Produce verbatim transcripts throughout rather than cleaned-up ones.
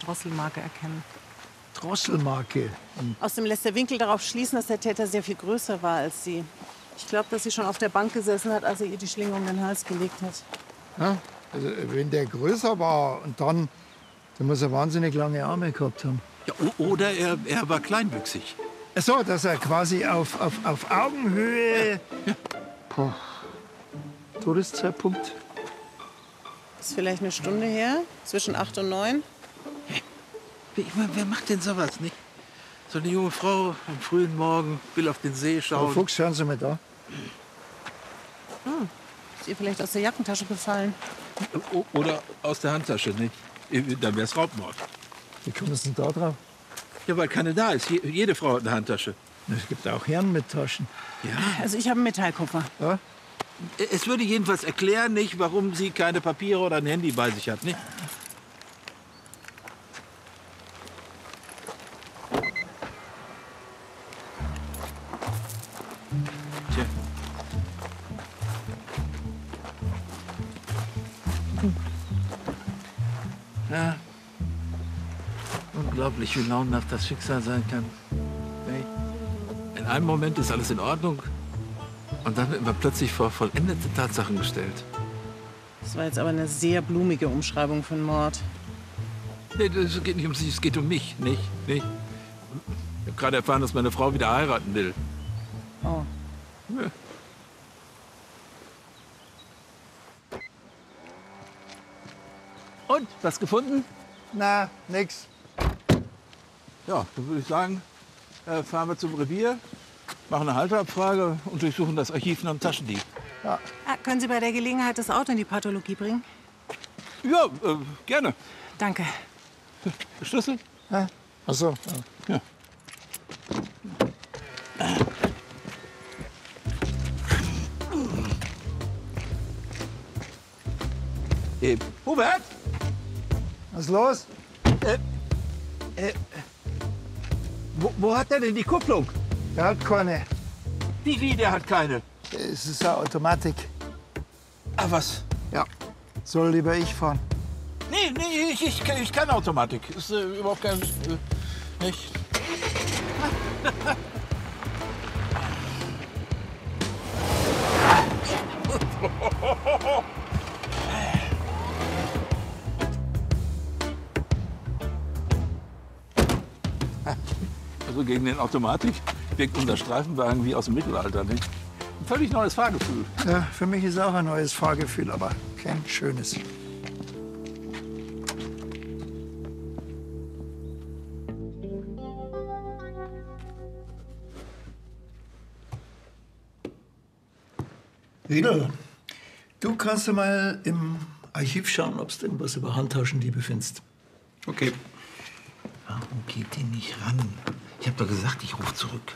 Drosselmarke erkennen. Drosselmarke? Außerdem lässt der Winkel darauf schließen, dass der Täter sehr viel größer war als sie. Ich glaube, dass sie schon auf der Bank gesessen hat, als er ihr die Schlinge um den Hals gelegt hat. Ja, also wenn der größer war und dann, dann muss er wahnsinnig lange Arme gehabt haben. Ja, oder er, er war kleinwüchsig. Ach so, dass er quasi auf, auf, auf Augenhöhe... Ja. Ja. Boah. Todeszeitpunkt? Ist vielleicht eine Stunde her, zwischen acht und neun. Wer, wer macht denn sowas, nicht? So eine junge Frau am frühen Morgen will auf den See schauen. Frau Fuchs, schauen Sie mal da. Hm. Ist ihr vielleicht aus der Jackentasche gefallen? O oder aus der Handtasche, nicht? Dann wär's Raubmord. Wie kommen Sie denn da drauf? Ja, weil keine da ist. Je jede Frau hat eine Handtasche. Es gibt auch Herren mit Taschen. Ja. Also ich habe einen Metallkoffer. Ja? Es würde jedenfalls erklären, nicht, warum sie keine Papiere oder ein Handy bei sich hat, nicht? Tja. Hm. Ja. Unglaublich, wie launenhaft das Schicksal sein kann. In einem Moment ist alles in Ordnung. Und dann wird man plötzlich vor vollendete Tatsachen gestellt. Das war jetzt aber eine sehr blumige Umschreibung für einen Mord. Nee, es geht nicht um sie, es geht um mich, nicht? nicht. Ich habe gerade erfahren, dass meine Frau wieder heiraten will. Oh. Ja. Und, was gefunden? Na, nix. Ja, dann würde ich sagen, äh, fahren wir zum Revier, machen eine Halteabfrage und durchsuchen das Archiv nach dem Taschendieb. Ja. Ah, können Sie bei der Gelegenheit das Auto in die Pathologie bringen? Ja, äh, gerne. Danke. Schlüssel? Ja. Ach so. Ja. Ja. Äh, Hubert? Was ist los? Äh, äh, wo, wo hat der denn die Kupplung? Der hat keine. Wie, wie, der hat keine? Es ist eine Automatik. Ah, was? Ja. Soll lieber ich fahren. Nee, nee, ich, ich, ich kann Automatik. Ist äh, überhaupt kein... Äh, nicht. Also gegen den Automatik wirkt unser Streifenwagen wie aus dem Mittelalter, nicht? Ein völlig neues Fahrgefühl. Ja, für mich ist auch ein neues Fahrgefühl, aber kein schönes. Riedel, du kannst ja mal im Archiv schauen, ob du irgendwas über Handtaschendiebe findest. Okay. Warum geht die nicht ran? Ich habe doch gesagt, ich rufe zurück.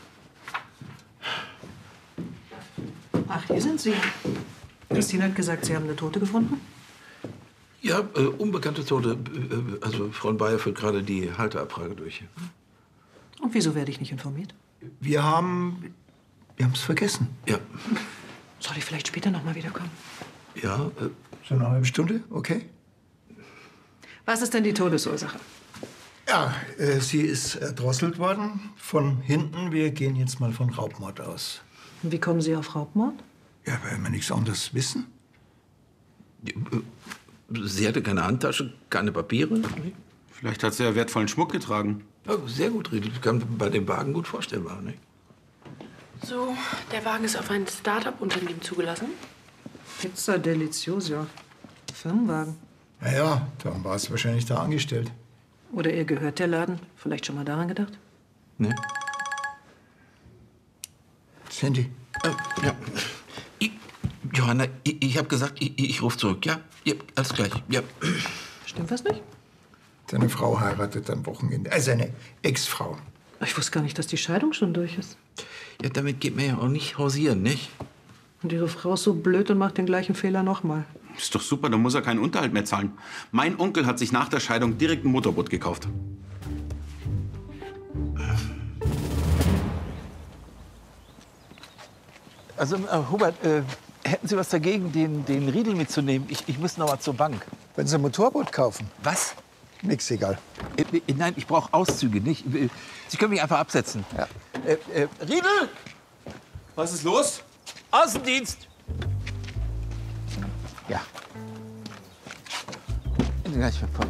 Ach, hier sind Sie. Christine hat gesagt, Sie haben eine Tote gefunden? Ja, äh, unbekannte Tote. Äh, also Frau Bayer führt gerade die Halteabfrage durch. Und wieso werde ich nicht informiert? Wir haben... Wir haben es vergessen. Ja. Soll ich vielleicht später noch mal wiederkommen? Ja, äh, So eine halbe Stunde, okay? Was ist denn die Todesursache? Ja, äh, sie ist erdrosselt worden. Von hinten. Wir gehen jetzt mal von Raubmord aus. Und wie kommen Sie auf Raubmord? Ja, weil wir nichts anderes wissen. sie hatte keine Handtasche, keine Papiere. Vielleicht hat sie ja wertvollen Schmuck getragen. Ja, sehr gut, Riedel. Kann bei dem Wagen gut vorstellbar, nicht? So, der Wagen ist auf ein Start-up-Unternehmen zugelassen. Pizza Deliziosa. Firmenwagen. Na ja, dann war es wahrscheinlich da angestellt. Oder ihr gehört der Laden. Vielleicht schon mal daran gedacht? Ne? Das Handy. Äh, ja. Ich, Johanna, ich, ich habe gesagt, ich, ich rufe zurück, ja? Ja, alles gleich, ja. Stimmt was nicht? Seine Frau heiratet am Wochenende. Äh, seine Ex-Frau. Ich wusste gar nicht, dass die Scheidung schon durch ist. Ja, damit geht man ja auch nicht hausieren, nicht? Und ihre Frau ist so blöd und macht den gleichen Fehler nochmal. Ist doch super, dann muss er keinen Unterhalt mehr zahlen. Mein Onkel hat sich nach der Scheidung direkt ein Motorboot gekauft. Also, äh, Hubert, äh, hätten Sie was dagegen, den, den Riedel mitzunehmen? Ich, ich muss noch mal zur Bank. Wenn Sie ein Motorboot kaufen. Was? Nix egal. Äh, äh, nein, ich brauche Auszüge, nicht? Sie können mich einfach absetzen. Ja. Äh, äh, Riedel! Was ist los? Außendienst! Ja. Bin gleich voll.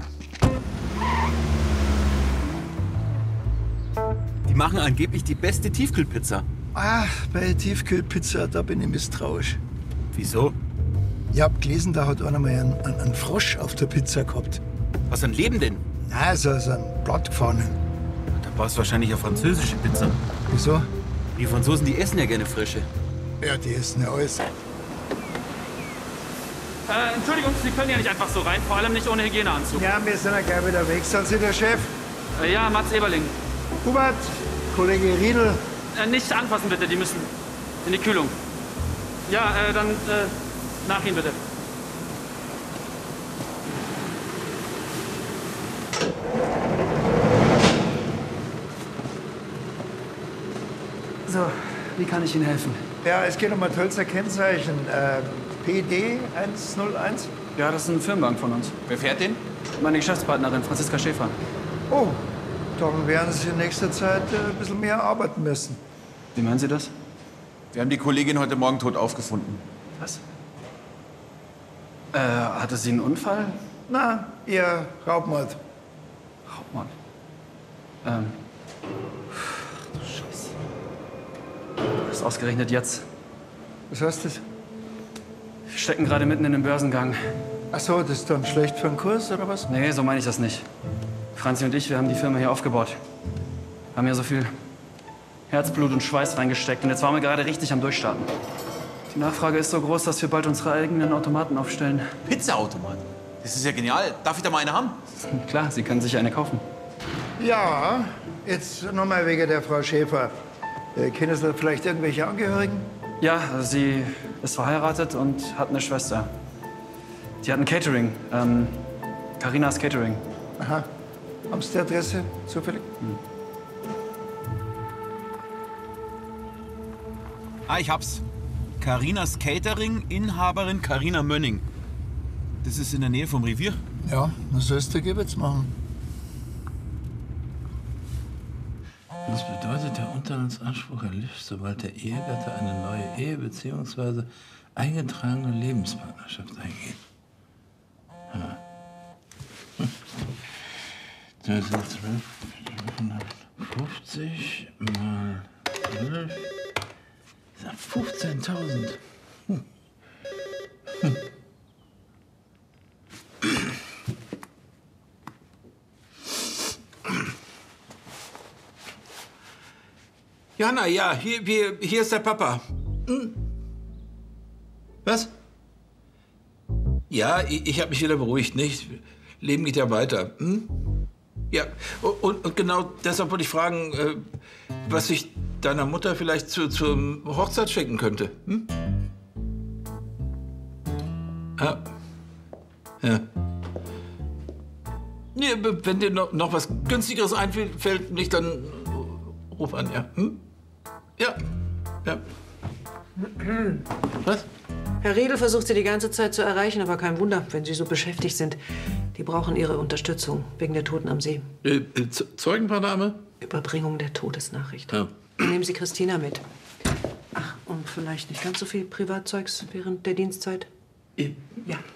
Die machen angeblich die beste Tiefkühlpizza. Ah, bei Tiefkühlpizza, da bin ich misstrauisch. Wieso? Ich hab gelesen, da hat einer mal einen, einen, einen Frosch auf der Pizza gehabt. Was für ein Leben denn? Na, so, so ein Blattgefahrenen. Da war es wahrscheinlich eine französische Pizza. Wieso? Die Franzosen, die essen ja gerne frische. Ja, die essen ja alles. Äh, Entschuldigung, Sie können ja nicht einfach so rein, vor allem nicht ohne Hygieneanzug. Ja, wir sind ja gleich wieder weg. Sind Sie der Chef? Äh, ja, Mats Eberling. Hubert, Kollege Riedel. Äh, nicht anfassen bitte, die müssen in die Kühlung. Ja, äh, dann äh, nach Ihnen bitte. So, wie kann ich Ihnen helfen? Ja, es geht um ein Tölzer Kennzeichen. Äh, P D hunderteins. Ja, das ist ein Firmenwagen von uns. Wer fährt den? Meine Geschäftspartnerin, Franziska Schäfer. Oh, dann werden Sie in nächster Zeit äh, ein bisschen mehr arbeiten müssen. Wie meinen Sie das? Wir haben die Kollegin heute Morgen tot aufgefunden. Was? Äh, hatte sie einen Unfall? Na, eher Raubmord. Raubmord. Ähm. Du Scheiße. Was ausgerechnet jetzt? Was heißt das? Wir stecken gerade mitten in einem Börsengang. Ach so, das ist dann schlecht für den Kurs, oder was? Nee, so meine ich das nicht. Franzi und ich, wir haben die Firma hier aufgebaut. Haben ja so viel Herzblut und Schweiß reingesteckt. Und jetzt waren wir gerade richtig am Durchstarten. Die Nachfrage ist so groß, dass wir bald unsere eigenen Automaten aufstellen. Pizzaautomat? Das ist ja genial. Darf ich da mal eine haben? Klar, Sie können sich eine kaufen. Ja, jetzt nochmal wegen der Frau Schäfer. Äh, kennen Sie vielleicht irgendwelche Angehörigen? Ja, sie ist verheiratet und hat eine Schwester. Die hat ein Catering. Ähm, Carinas Catering. Aha. Haben Sie die Adresse zufällig? Hm. Ah, ich hab's. Carinas Catering, Inhaberin Carina Mönning. Das ist in der Nähe vom Revier. Ja, was sollst du jetzt machen? Das bedeutet, der Unterhaltsanspruch erlischt, sobald der Ehegatte eine neue Ehe bzw. eingetragene Lebenspartnerschaft eingeht. Ja. Hm. Das sind zwölfhundertfünfzig mal zwölf. fünfzehntausend. Hm. Hm. Jana, ja, hier, hier, hier ist der Papa. Hm? Was? Ja, ich, ich habe mich wieder beruhigt, nicht? Leben geht ja weiter. Hm? Ja, und, und genau deshalb wollte ich fragen, äh, was ich deiner Mutter vielleicht zu, zur Hochzeit schenken könnte. Hm? Ja. Ja. Nee, wenn dir noch, noch was Günstigeres einfällt, nicht, dann ruf an, ja. Hm? Ja. Ja. Was? Herr Riedel versucht Sie die ganze Zeit zu erreichen, aber kein Wunder, wenn Sie so beschäftigt sind. Die brauchen Ihre Unterstützung wegen der Toten am See. Äh, Zeugenvernahme? Überbringung der Todesnachricht. Ja. Nehmen Sie Christina mit. Ach, und vielleicht nicht ganz so viel Privatzeugs während der Dienstzeit? Äh, Ja.